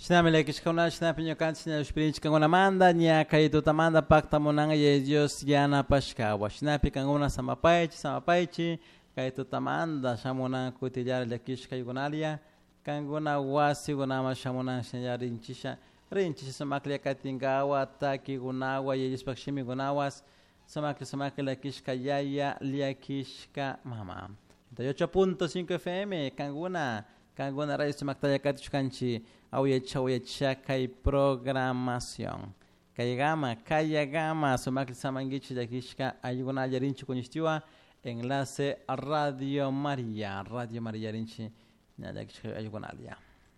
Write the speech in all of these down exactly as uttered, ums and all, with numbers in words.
Shinamile kishkauna shinapiño kanchina ushpirinch kanguna manda nya kaitu tamanda pakta monanga ye Dios yana pashkawa. Shinapi kanguna samapaichi samapaichi kaitu tamanda shamuna kutiyar lekishka yugunalia kanguna wasi gunama shamuna shinyarincisha rinchisha samaklia katingawa taki gunawa ye Dios pakshimi gunawas samakli samakli lekishka yaya liakishka mama. ochenta y ocho punto cinco F M kanguna kanguna radio samaktaya katushkanchi auyecha auyecha kai programación kai gama kai gama sumakli samangichi yakishka ayuguna yarinchi kunishtiwa enlace a Radio María Radio María rinchi yakishka ayuguna ya.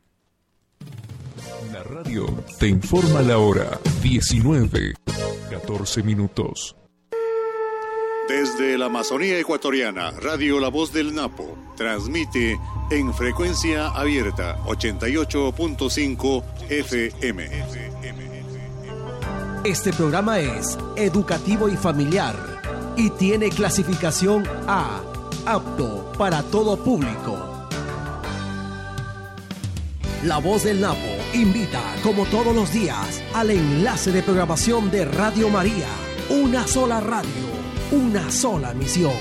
La radio te informa la hora diecinueve, catorce minutos. Desde la Amazonía ecuatoriana, Radio La Voz del Napo transmite en frecuencia abierta ochenta y ocho punto cinco F M. Este programa es educativo y familiar y tiene clasificación A, apto para todo público. La Voz del Napo invita, como todos los días, al enlace de programación de Radio María. Una sola radio. Una sola misión.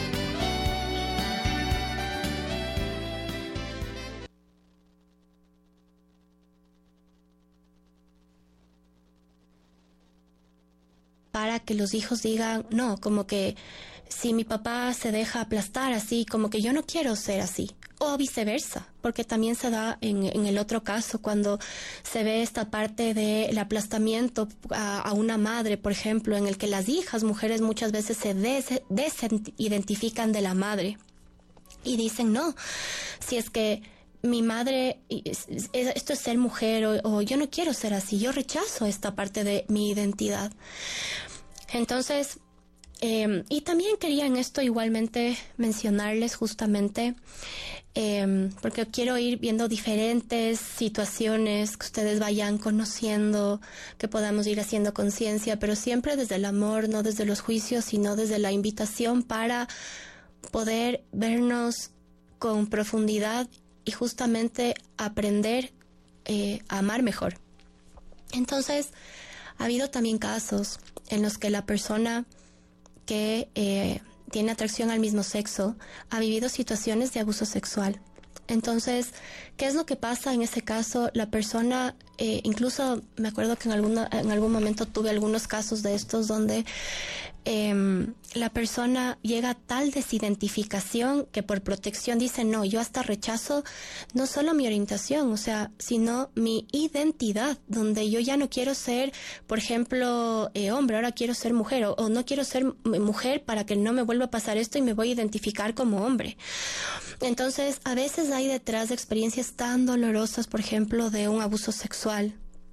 Para que los hijos digan, no, como que si mi papá se deja aplastar así, como que yo no quiero ser así. O viceversa, porque también se da en, en el otro caso cuando se ve esta parte del aplastamiento a, a una madre, por ejemplo, en el que las hijas, mujeres, muchas veces se des, desidentifican de la madre y dicen, no, si es que mi madre, esto es ser mujer o, o yo no quiero ser así, yo rechazo esta parte de mi identidad. Entonces, eh, y también quería en esto igualmente mencionarles justamente Eh, porque quiero ir viendo diferentes situaciones que ustedes vayan conociendo, que podamos ir haciendo conciencia, pero siempre desde el amor, no desde los juicios, sino desde la invitación para poder vernos con profundidad y justamente aprender eh, a amar mejor. Entonces, ha habido también casos en los que la persona que eh, tiene atracción al mismo sexo, ha vivido situaciones de abuso sexual. Entonces, ¿qué es lo que pasa en ese caso? La persona, eh, incluso me acuerdo que en, alguna, en algún momento tuve algunos casos de estos donde eh, la persona llega a tal desidentificación que por protección dice, no, yo hasta rechazo no solo mi orientación, o sea, sino mi identidad, donde yo ya no quiero ser, por ejemplo, eh, hombre, ahora quiero ser mujer, o, o no quiero ser mujer para que no me vuelva a pasar esto y me voy a identificar como hombre. Entonces, a veces hay detrás de experiencias tan dolorosas, por ejemplo, de un abuso sexual,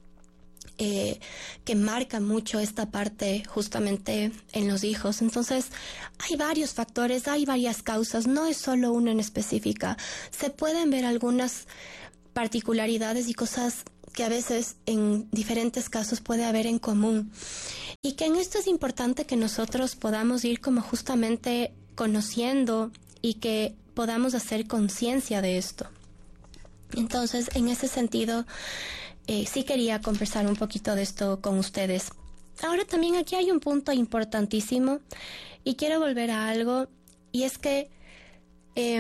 Eh, que marca mucho esta parte justamente en los hijos. Entonces, hay varios factores, hay varias causas, no es solo una en específica. Se pueden ver algunas particularidades y cosas que a veces en diferentes casos puede haber en común. Y que en esto es importante que nosotros podamos ir como justamente conociendo y que podamos hacer conciencia de esto. Entonces, en ese sentido, Eh, sí quería conversar un poquito de esto con ustedes. Ahora también aquí hay un punto importantísimo y quiero volver a algo, y es que eh,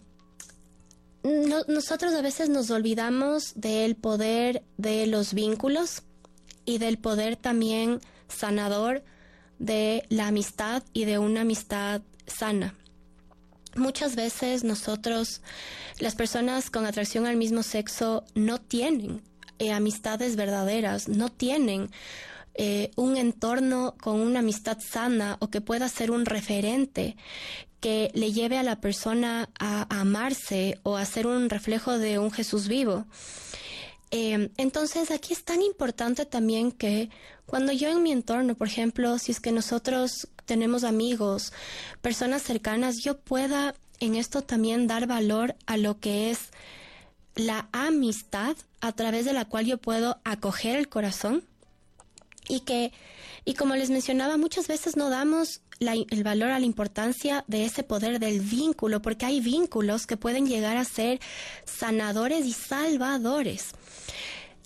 no, nosotros a veces nos olvidamos del poder de los vínculos y del poder también sanador de la amistad y de una amistad sana. Muchas veces nosotros, las personas con atracción al mismo sexo, no tienen Eh, amistades verdaderas, no tienen eh, un entorno con una amistad sana o que pueda ser un referente que le lleve a la persona a, a amarse o a ser un reflejo de un Jesús vivo. Eh, entonces aquí es tan importante también que cuando yo en mi entorno, por ejemplo, si es que nosotros tenemos amigos, personas cercanas, yo pueda en esto también dar valor a lo que es la amistad a través de la cual yo puedo acoger el corazón y que, y como les mencionaba, muchas veces no damos la, el valor a la importancia de ese poder del vínculo, porque hay vínculos que pueden llegar a ser sanadores y salvadores.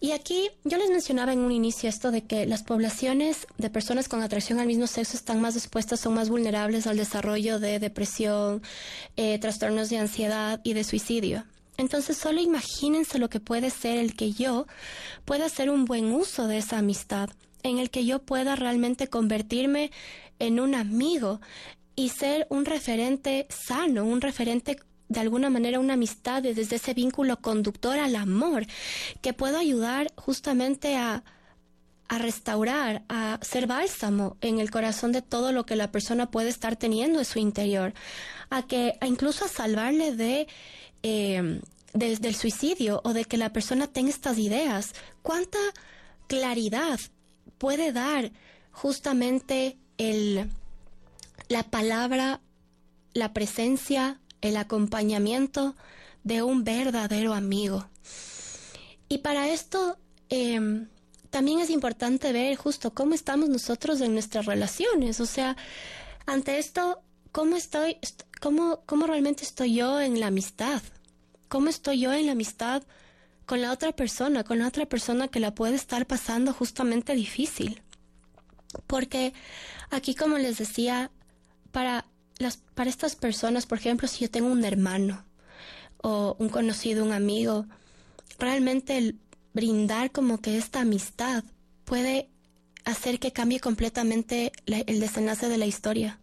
Y aquí yo les mencionaba en un inicio esto de que las poblaciones de personas con atracción al mismo sexo están más expuestas, son más vulnerables al desarrollo de depresión, eh, trastornos de ansiedad y de suicidio. Entonces solo imagínense lo que puede ser el que yo pueda hacer un buen uso de esa amistad, en el que yo pueda realmente convertirme en un amigo y ser un referente sano, un referente de alguna manera, una amistad desde ese vínculo conductor al amor, que pueda ayudar justamente a, a restaurar, a ser bálsamo en el corazón de todo lo que la persona puede estar teniendo en su interior, a que a incluso a salvarle de eh, desde el suicidio o de que la persona tenga estas ideas. ¿Cuánta claridad puede dar justamente el, la palabra, la presencia, el acompañamiento de un verdadero amigo? Y para esto eh, también es importante ver justo cómo estamos nosotros en nuestras relaciones. O sea, ante esto, ¿cómo estoy, cómo, cómo realmente estoy yo en la amistad? ¿Cómo estoy yo en la amistad con la otra persona, con la otra persona que la puede estar pasando justamente difícil? Porque aquí, como les decía, para Las, para estas personas, por ejemplo, si yo tengo un hermano o un conocido, un amigo, realmente el brindar como que esta amistad puede hacer que cambie completamente la, el desenlace de la historia.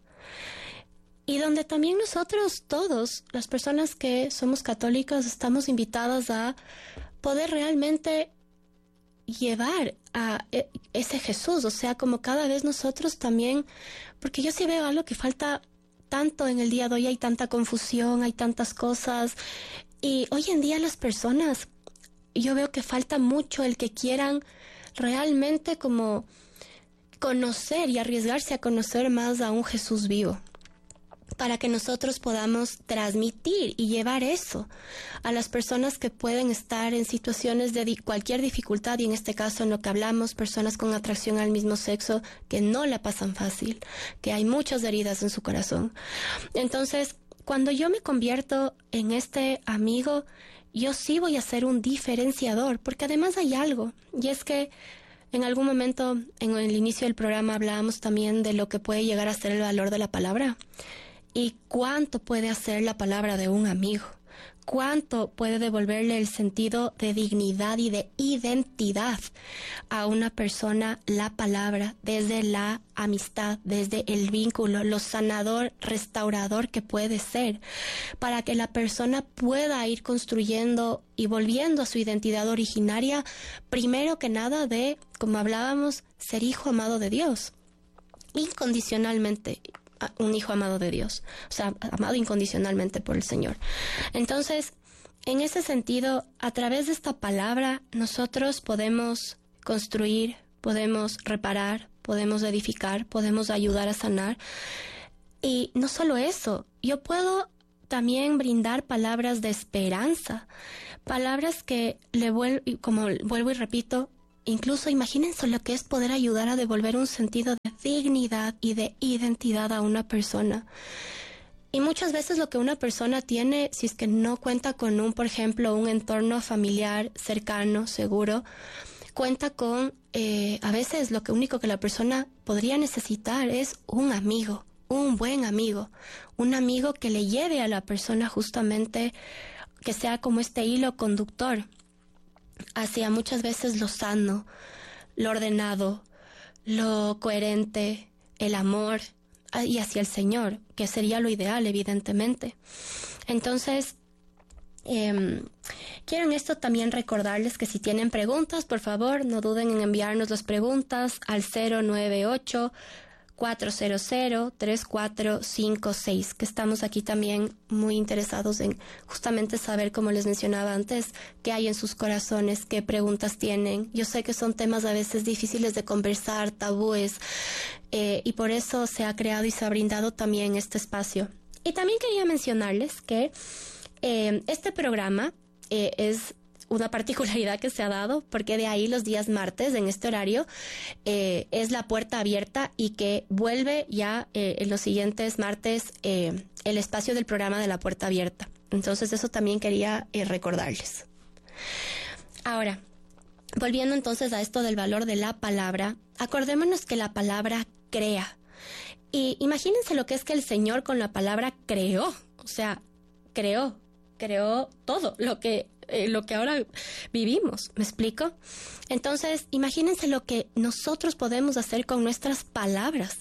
Y donde también nosotros todos, las personas que somos católicos, estamos invitadas a poder realmente llevar a ese Jesús, o sea, como cada vez nosotros también, porque yo sí veo algo que falta tanto en el día de hoy, hay tanta confusión, hay tantas cosas, y hoy en día las personas, yo veo que falta mucho el que quieran realmente como conocer y arriesgarse a conocer más a un Jesús vivo, para que nosotros podamos transmitir y llevar eso a las personas que pueden estar en situaciones de di- cualquier dificultad, y en este caso en lo que hablamos, personas con atracción al mismo sexo que no la pasan fácil, que hay muchas heridas en su corazón. Entonces, cuando yo me convierto en este amigo, yo sí voy a ser un diferenciador, porque además hay algo, y es que en algún momento en el inicio del programa hablábamos también de lo que puede llegar a ser el valor de la palabra. ¿Y cuánto puede hacer la palabra de un amigo? ¿Cuánto puede devolverle el sentido de dignidad y de identidad a una persona la palabra, desde la amistad, desde el vínculo, lo sanador, restaurador que puede ser, para que la persona pueda ir construyendo y volviendo a su identidad originaria, primero que nada de, como hablábamos, ser hijo amado de Dios, incondicionalmente, un hijo amado de Dios, o sea, amado incondicionalmente por el Señor. Entonces, en ese sentido, a través de esta palabra, nosotros podemos construir, podemos reparar, podemos edificar, podemos ayudar a sanar. Y no solo eso, yo puedo también brindar palabras de esperanza, palabras que le vuelvo, como vuelvo y repito, incluso imagínense lo que es poder ayudar a devolver un sentido de dignidad y de identidad a una persona. Y muchas veces lo que una persona tiene, si es que no cuenta con un, por ejemplo, un entorno familiar cercano, seguro, cuenta con, eh, a veces lo que único que la persona podría necesitar es un amigo, un buen amigo, un amigo que le lleve a la persona justamente, que sea como este hilo conductor hacia muchas veces lo sano, lo ordenado, lo coherente, el amor, y hacia el Señor, que sería lo ideal, evidentemente. Entonces, eh, quiero en esto también recordarles que si tienen preguntas, por favor, no duden en enviarnos las preguntas al cero nueve ocho, cuatro cero cero, tres cuatro cinco seis, que estamos aquí también muy interesados en justamente saber, como les mencionaba antes, qué hay en sus corazones, qué preguntas tienen. Yo sé que son temas a veces difíciles de conversar, tabúes, eh, y por eso se ha creado y se ha brindado también este espacio. Y también quería mencionarles que eh, este programa eh, es una particularidad que se ha dado, porque de ahí los días martes, en este horario, eh, es la puerta abierta, y que vuelve ya eh, en los siguientes martes eh, el espacio del programa de la puerta abierta. Entonces eso también quería eh, recordarles. Ahora, volviendo entonces a esto del valor de la palabra, acordémonos que la palabra crea. Y imagínense lo que es que el Señor con la palabra creó, o sea, creó, creó todo lo que, eh, lo que ahora vivimos, ¿me explico? Entonces, imagínense lo que nosotros podemos hacer con nuestras palabras.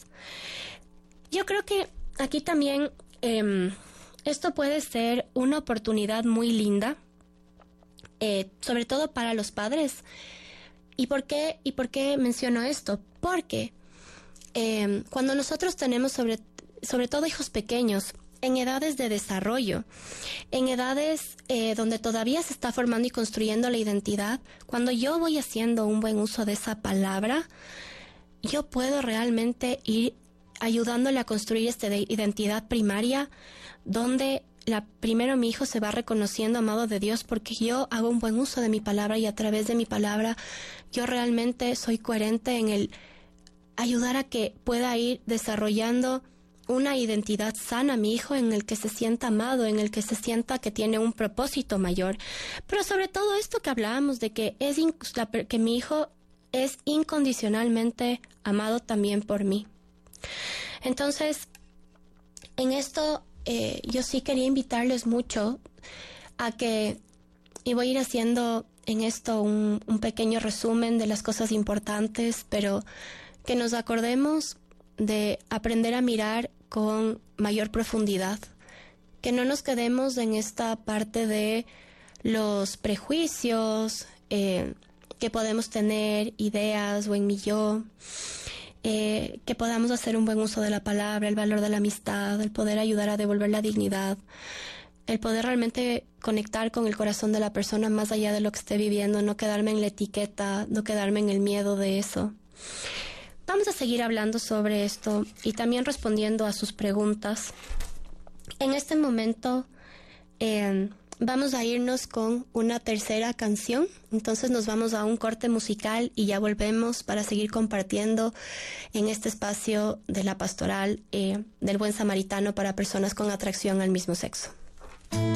Yo creo que aquí también eh, esto puede ser una oportunidad muy linda, eh, sobre todo para los padres. ¿Y por qué, y por qué menciono esto? Porque Eh, cuando nosotros tenemos sobre, sobre todo hijos pequeños, en edades de desarrollo, en edades eh, donde todavía se está formando y construyendo la identidad, cuando yo voy haciendo un buen uso de esa palabra, yo puedo realmente ir ayudándole a construir esta identidad primaria, donde la, primero mi hijo se va reconociendo amado de Dios porque yo hago un buen uso de mi palabra y a través de mi palabra yo realmente soy coherente en el ayudar a que pueda ir desarrollando una identidad sana mi hijo, en el que se sienta amado, en el que se sienta que tiene un propósito mayor. Pero sobre todo esto que hablábamos de que, es que mi hijo es incondicionalmente amado también por mí. Entonces, en esto eh, yo sí quería invitarles mucho a que, y voy a ir haciendo en esto un, un pequeño resumen de las cosas importantes, pero que nos acordemos de aprender a mirar con mayor profundidad, que no nos quedemos en esta parte de los prejuicios eh, que podemos tener, ideas o en mi yo, eh, que podamos hacer un buen uso de la palabra, el valor de la amistad, el poder ayudar a devolver la dignidad, el poder realmente conectar con el corazón de la persona más allá de lo que esté viviendo, no quedarme en la etiqueta, no quedarme en el miedo de eso. Vamos a seguir hablando sobre esto y también respondiendo a sus preguntas. En este momento eh, vamos a irnos con una tercera canción. Entonces nos vamos a un corte musical y ya volvemos para seguir compartiendo en este espacio de la pastoral eh, del buen samaritano para personas con atracción al mismo sexo.